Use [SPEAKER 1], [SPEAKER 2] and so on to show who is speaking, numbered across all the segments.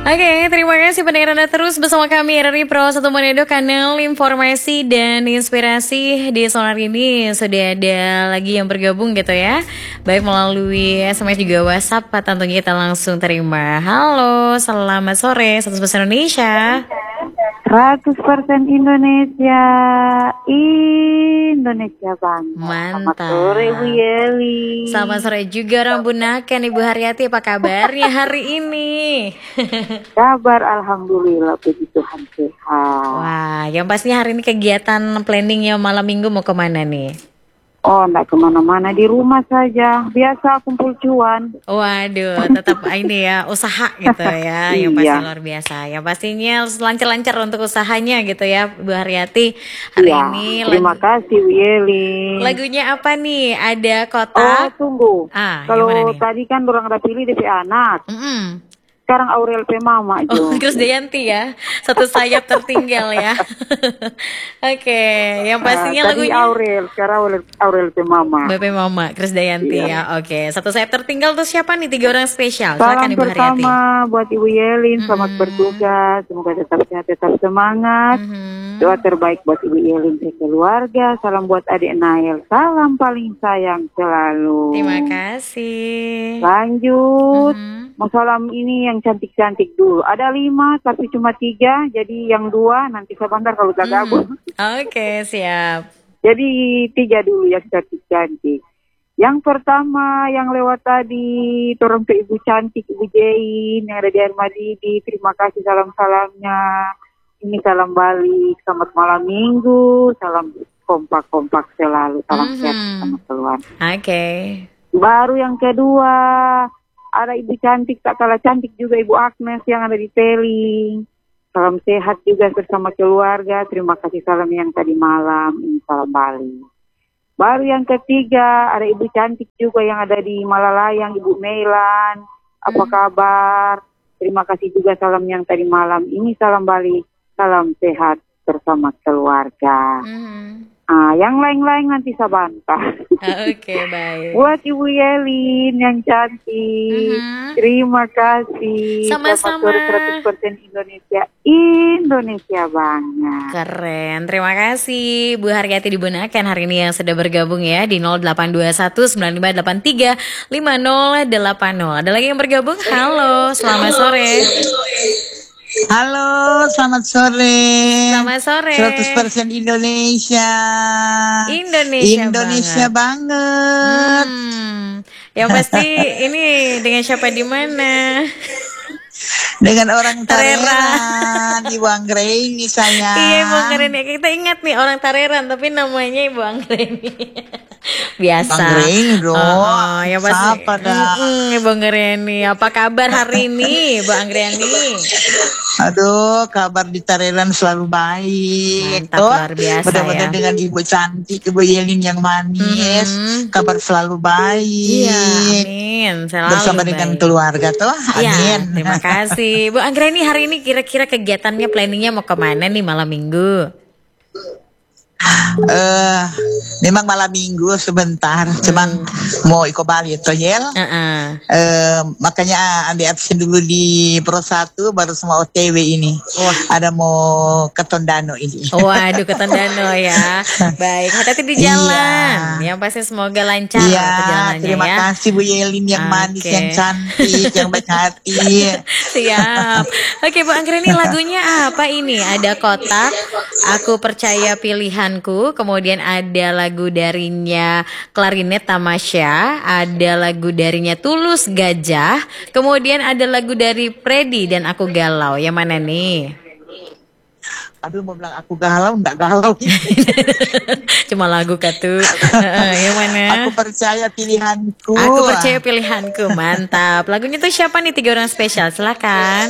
[SPEAKER 1] Oke, terima kasih pendengar Anda terus bersama kami RRI Pro 1 Manado, kanal informasi dan inspirasi. Di sonar ini sudah ada lagi yang bergabung gitu ya, baik melalui SMS juga WhatsApp. Tentunya kita langsung terima. Halo, selamat sore, 100% Indonesia.
[SPEAKER 2] 100% Indonesia, Indonesia banget.
[SPEAKER 1] Mantap.
[SPEAKER 2] Selamat sore Bu Yeli.
[SPEAKER 1] Selamat sore juga orang Bunaken, Ibu Haryati, apa kabarnya hari ini?
[SPEAKER 2] Kabar alhamdulillah, puji Tuhan sehat.
[SPEAKER 1] Wah, yang pastinya hari ini kegiatan planningnya malam minggu mau kemana nih?
[SPEAKER 2] Oh, enggak kemana-mana, di rumah saja. Biasa kumpul cuan.
[SPEAKER 1] Waduh, tetap ini ya, usaha gitu ya, yang pasti luar biasa. Yang pastinya lancar-lancar untuk usahanya gitu ya, Bu Haryati. Hari ini
[SPEAKER 2] terima kasih Bu Yeli.
[SPEAKER 1] Lagunya apa nih? Ada
[SPEAKER 2] Oh,
[SPEAKER 1] kotak.
[SPEAKER 2] tunggu. Kalau
[SPEAKER 1] nih?
[SPEAKER 2] tadi kan orang ada pilih DP anak. Sekarang Aurel P. Mama
[SPEAKER 1] Oh, Krisdayanti ya, satu sayap tertinggal ya. Oke, yang pastinya
[SPEAKER 2] tadi
[SPEAKER 1] lagunya
[SPEAKER 2] Aurel, sekarang Aurel P. Mama.
[SPEAKER 1] BP Mama, Krisdayanti ya. Oke, satu sayap tertinggal tuh siapa nih? 3 orang spesial.
[SPEAKER 2] Salam
[SPEAKER 1] Silakan Ibu Haryati.
[SPEAKER 2] pertama buat Ibu Yelin, selamat bertugas, semoga tetap sehat, tetap semangat. Doa terbaik buat Ibu Yelin dan keluarga. Salam buat adik Nael, salam paling sayang selalu.
[SPEAKER 1] Terima kasih.
[SPEAKER 2] Lanjut, mau salam ini yang cantik-cantik dulu. Ada 5 tapi cuma 3, jadi yang 2 nanti sebentar kalau udah gabung.
[SPEAKER 1] Oke, siap.
[SPEAKER 2] Jadi 3 dulu yang cantik-cantik. Yang pertama yang lewat tadi, turun ke Ibu Cantik, Ibu Jain yang ada di Armadidi. Terima kasih salam-salamnya. Ini salam balik, selamat malam minggu, salam kompak-kompak selalu, salam sehat sama keluarga.
[SPEAKER 1] Oke.
[SPEAKER 2] Baru yang kedua, ada Ibu Cantik, tak kalah cantik juga Ibu Agnes yang ada di Teling. Salam sehat juga bersama keluarga. Terima kasih salam yang tadi malam, ini salam balik. Baru yang ketiga, ada Ibu Cantik juga yang ada di Malalayang, Ibu Meilan. Apa kabar? Terima kasih juga salam yang tadi malam. Ini salam balik, salam sehat bersama keluarga. Yang lain-lain nanti saya bantah.
[SPEAKER 1] Oke, baik.
[SPEAKER 2] Buat Ibu Yelin yang cantik, terima kasih.
[SPEAKER 1] Sama-sama.
[SPEAKER 2] 100% Indonesia, Indonesia banget.
[SPEAKER 1] Keren, terima kasih Bu Haryati di Bunaken hari ini yang sudah bergabung ya di 082195835080. Ada lagi yang bergabung? Halo, selamat sore.
[SPEAKER 3] Halo, selamat sore.
[SPEAKER 1] Selamat sore.
[SPEAKER 3] 100% Indonesia.
[SPEAKER 1] Indonesia
[SPEAKER 3] banget.
[SPEAKER 1] Yang pasti ini dengan siapa di mana?
[SPEAKER 3] Dengan orang Tareran, Ibu Anggreni sayang.
[SPEAKER 1] Iya, Ibu Anggreni. Kita ingat nih orang Tareran tapi namanya Ibu Anggreni. Biasa.
[SPEAKER 3] Anggreni dong.
[SPEAKER 1] Ya pasti.
[SPEAKER 3] Siapa dah?
[SPEAKER 1] Ibu Anggreni. Apa kabar hari ini, Ibu Anggreni?
[SPEAKER 3] Aduh, kabar di Tareran selalu baik.
[SPEAKER 1] Mantap, luar biasa
[SPEAKER 3] mudah-mudahan
[SPEAKER 1] ya.
[SPEAKER 3] dengan Ibu cantik, Ibu Yelin yang manis, kabar selalu baik.
[SPEAKER 1] Iya, amin. Selalu
[SPEAKER 3] bersama
[SPEAKER 1] baik
[SPEAKER 3] dengan keluarga tuh, amin.
[SPEAKER 1] Ya, terima kasih. Bu Anggreni, hari ini kira-kira kegiatannya, planningnya mau kemana nih malam minggu?
[SPEAKER 3] Memang malam minggu sebentar, cuman mau ikut Bali toh Yel. Makanya ambil absen dulu di Pro 1 baru semua OTW ini. Ada mau ke Tondano ini.
[SPEAKER 1] Waduh, ke Tondano ya. Baik, hati-hati di jalan. Yang pasti semoga lancar perjalanannya
[SPEAKER 3] terima
[SPEAKER 1] ya.
[SPEAKER 3] kasih Bu Yelin yang manis, yang cantik, yang baik hati.
[SPEAKER 1] Siap. Oke, Bu Anggreni, lagunya apa ini? Ada Kotak, Aku Percaya Pilihanku, kemudian ada lagu darinya Klarinet Tamasya, ada lagu darinya Tulus Gajah, kemudian ada lagu dari Freddy dan Aku Galau. Yang mana nih?
[SPEAKER 3] Aduh, mau bilang aku galau, enggak galau.
[SPEAKER 1] Cuma lagu katu. Yang mana?
[SPEAKER 3] Aku percaya pilihanku.
[SPEAKER 1] Aku percaya pilihanku. Mantap. Lagunya tuh siapa nih? 3 orang spesial. Silakan.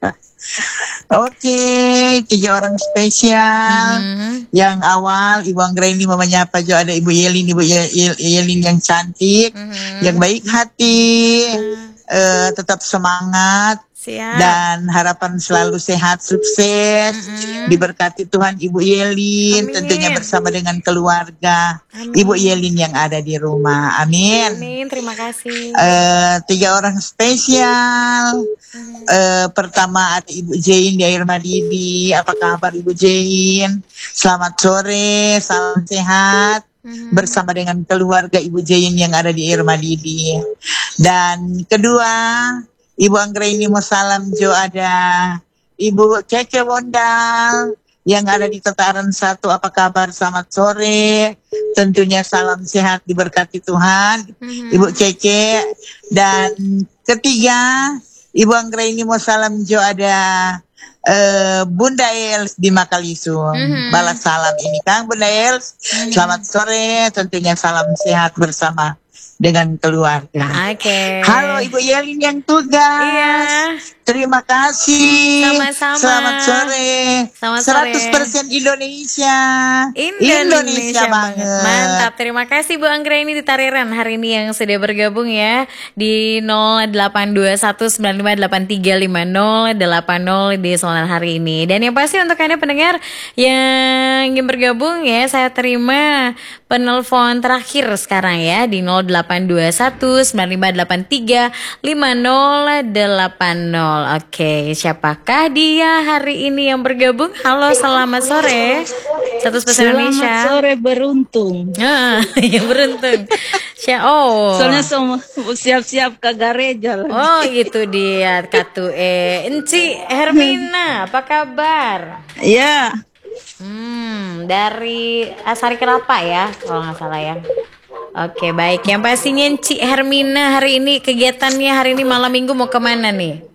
[SPEAKER 3] Oke, 3 orang spesial. Yang awal Ibu Anggreni mamanya apa jo, ada Ibu Yelin, Ibu Yelin yang cantik, yang baik hati, tetap semangat.
[SPEAKER 1] Siap.
[SPEAKER 3] Dan harapan selalu sehat, sukses, diberkati Tuhan Ibu Yelin, tentunya bersama dengan keluarga. Ibu Yelin yang ada di rumah, amin.
[SPEAKER 1] Amin, terima kasih.
[SPEAKER 3] 3 orang spesial Pertama ada Ibu Jane di Air Madidi. Apa kabar Ibu Jane? Selamat sore, salam sehat bersama dengan keluarga Ibu Jane yang ada di Air Madidi. Dan kedua, Ibu Anggraini mau salam jo ada Ibu Cece Wondal yang ada di Tataran 1. Apa kabar? Selamat sore. Tentunya salam sehat diberkati Tuhan, Ibu Cece. Dan ketiga, Ibu Anggraini mau salam jo ada Bunda Els di Makalisu. Balas salam ini Kang Bunda Els. Selamat sore, tentunya salam sehat bersama dengan keluarga. Halo Ibu Yelin yang tugas.
[SPEAKER 1] Iya.
[SPEAKER 3] Terima kasih.
[SPEAKER 1] Sama-sama.
[SPEAKER 3] Selamat sore.
[SPEAKER 1] Selamat sore.
[SPEAKER 3] 100% Indonesia.
[SPEAKER 1] Indonesia
[SPEAKER 3] banget.
[SPEAKER 1] Mantap. Terima kasih Bu Anggraini di Tariran hari ini yang sudah bergabung ya di 082195835080 di soal hari ini. Dan yang pasti untuk Anda pendengar yang ingin bergabung ya, saya terima penelpon terakhir sekarang ya di 082195835080. Oke, siapakah dia hari ini yang bergabung? Halo, selamat sore. 100% Indonesia.
[SPEAKER 4] Selamat sore beruntung.
[SPEAKER 1] Yang beruntung.
[SPEAKER 4] Soalnya semua siap-siap ke gereja lagi.
[SPEAKER 1] Oh, itu dia Katu Enci Hermina, apa kabar?
[SPEAKER 4] Ya.
[SPEAKER 1] Dari Sari Kelapa ya, kalau nggak salah ya. Oke, baik. Yang pastinya Enci Hermina hari ini kegiatannya hari ini malam minggu mau kemana nih?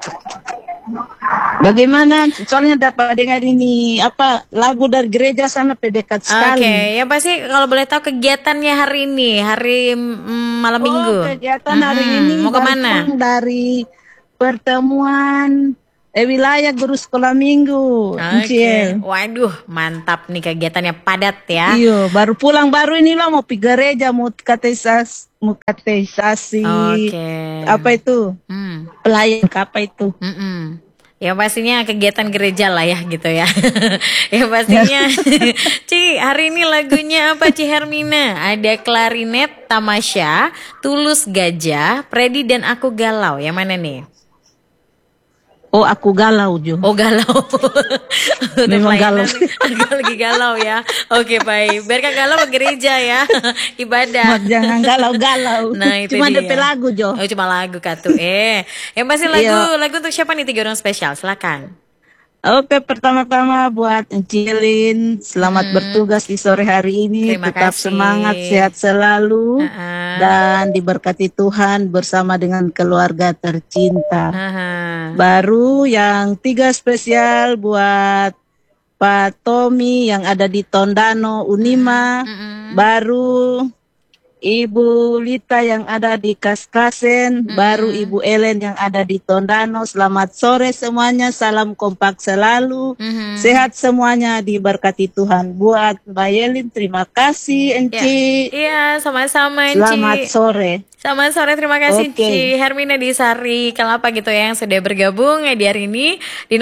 [SPEAKER 4] Bagaimana? Soalnya dapat dengar ini lagu dari gereja sana dekat sekali.
[SPEAKER 1] Oke, ya pasti kalau boleh tahu kegiatannya hari ini, hari malam minggu.
[SPEAKER 4] Kegiatan hari ini
[SPEAKER 1] mau kemana?
[SPEAKER 4] Dari pertemuan wilayah guru sekolah minggu.
[SPEAKER 1] Oke. Waduh, mantap nih kegiatannya padat ya.
[SPEAKER 4] Iya, baru pulang baru ini loh mau pergi gereja mau katekisasi.
[SPEAKER 1] Oke.
[SPEAKER 4] Apa itu? Pelayan apa itu?
[SPEAKER 1] Ya pastinya kegiatan gereja lah ya gitu ya. Ya pastinya. Ci, hari ini lagunya apa Ci Hermina? Ada Klarinet Tamasya, Tulus Gajah, Freddy dan Aku Galau. Yang mana nih?
[SPEAKER 4] Oh, Aku Galau Jo.
[SPEAKER 1] Oh, galau.
[SPEAKER 4] Memang galau.
[SPEAKER 1] Lagi galau ya. Oke, baik. Biar kan galau ke gereja ya. Ibadah.
[SPEAKER 4] Jangan galau-galau.
[SPEAKER 1] Nah, itu
[SPEAKER 4] cuma
[SPEAKER 1] dia.
[SPEAKER 4] DP lagu Jo.
[SPEAKER 1] Oh, cuma lagu Katu. Yang pasti lagu untuk siapa nih 3 orang spesial? Silakan.
[SPEAKER 4] Oke, pertama-tama buat Encilin, selamat bertugas di sore hari ini.
[SPEAKER 1] Terima
[SPEAKER 4] Tetap
[SPEAKER 1] kasih.
[SPEAKER 4] semangat, sehat selalu, dan diberkati Tuhan bersama dengan keluarga tercinta. Baru yang 3 spesial buat Pak Tommy yang ada di Tondano, Unima. Baru Ibu Lita yang ada di Kaskasen, baru Ibu Ellen yang ada di Tondano. Selamat sore semuanya, salam kompak selalu, sehat semuanya, diberkati Tuhan. Buat Mbak Yelin, terima kasih Enci.
[SPEAKER 1] Iya, sama-sama Enci.
[SPEAKER 4] Selamat sore.
[SPEAKER 1] Selamat sore, terima kasih Ci Hermina di Sari Kelapa gitu ya yang sudah bergabung di hari ini di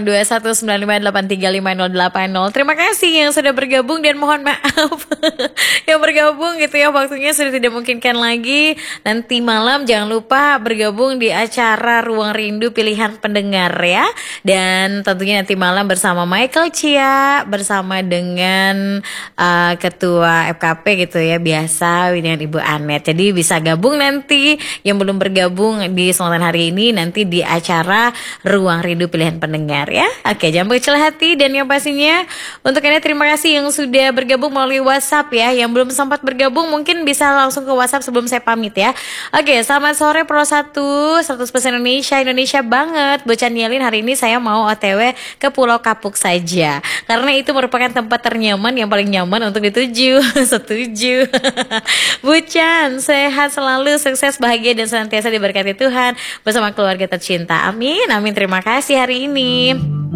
[SPEAKER 1] 082195835080. Terima kasih yang sudah bergabung dan mohon maaf yang bergabung gitu ya, waktunya sudah tidak memungkinkan lagi. Nanti malam jangan lupa bergabung di acara Ruang Rindu Pilihan Pendengar ya. Dan tentunya nanti malam bersama Michael Chia, bersama dengan Ketua FKP gitu ya, biasa dengan Ibu Anet. Jadi bisa gabung nanti yang belum bergabung di Selatan hari ini nanti di acara Ruang Rindu Pilihan Pendengar ya. Oke, jangan berkecil hati. Dan yang pastinya untuk Anda terima kasih yang sudah bergabung melalui WhatsApp ya. Yang belum sempat bergabung mungkin bisa langsung ke WhatsApp sebelum saya pamit ya. Oke, selamat sore Pro 100% Indonesia banget. Bocan Yelin, hari ini saya mau OTW ke Pulau Kapuk saja karena itu merupakan tempat ternyaman yang paling nyaman untuk dituju. Setuju. Bucan, sehat selalu, sukses, bahagia dan senantiasa diberkati Tuhan bersama keluarga tercinta. Amin, amin. Terima kasih hari ini.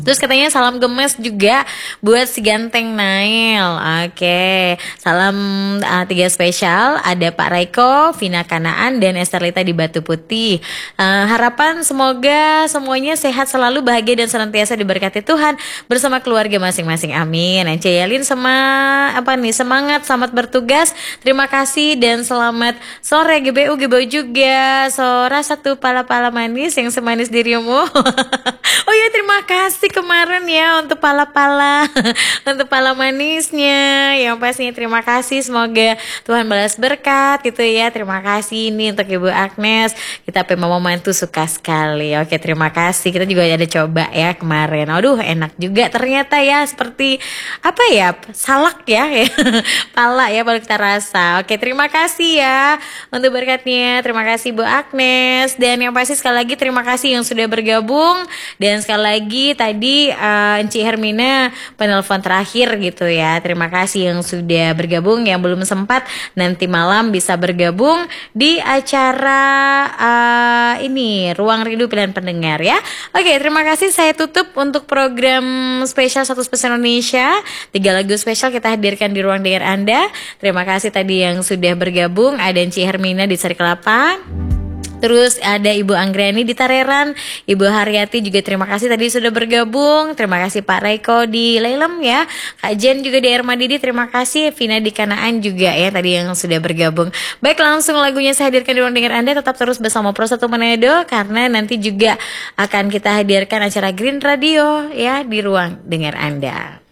[SPEAKER 1] Terus katanya salam gemes juga buat si ganteng Nail. Oke, salam 3 spesial. Ada Pak Raiko, Vina Kanaan, dan Esterlita di Batu Putih. Harapan semoga semuanya sehat selalu, bahagia dan senantiasa diberkati Tuhan bersama keluarga masing-masing. Amin. Ence Yelin semangat, selamat bertugas. Terima kasih dan selamat sore GBU juga. Sora satu pala-pala manis yang semanis dirimu. Oh ya, terima kasih kemarin ya untuk pala-pala untuk pala manisnya. Yang pastinya terima kasih, semoga Tuhan balas berkat gitu ya. Terima kasih ini untuk Ibu Agnes. Kita mama mantu suka sekali. Oke, terima kasih. Kita juga ada coba ya kemarin. Aduh, enak juga ternyata ya, seperti apa ya? Salak ya. Pala ya kalau kita rasa. Oke, terima kasih ya untuk berkatnya. Terima kasih Bu Agnes. Dan yang pasti sekali lagi terima kasih yang sudah bergabung. Dan sekali lagi tadi Enci Hermina penelpon terakhir gitu ya. Terima kasih yang sudah bergabung, yang belum sempat nanti malam bisa bergabung di acara ini Ruang Rindu Pilihan Pendengar ya. Oke, terima kasih. Saya tutup untuk program spesial 100% Indonesia. 3 lagu spesial kita hadirkan di ruang dengar Anda. Terima kasih tadi yang sudah bergabung. Ada Enci Hermina di Sari Kelapa. Terus ada Ibu Anggreni di Tareran, Ibu Haryati juga terima kasih tadi sudah bergabung. Terima kasih Pak Raiko di Lelem ya, Kak Jen juga di Ermadidi, terima kasih. Vina di Kanaan juga ya tadi yang sudah bergabung. Baik, langsung lagunya saya hadirkan di ruang dengar Anda. Tetap terus bersama Pro 1 Manado karena nanti juga akan kita hadirkan acara Green Radio ya di ruang dengar Anda.